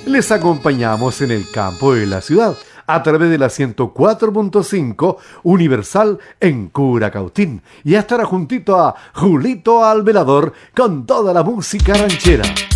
les acompañamos en el campo y en la ciudad a través de la 104.5 Universal en Curacautín. Y estará juntito a Julito Alvelador con toda la música ranchera.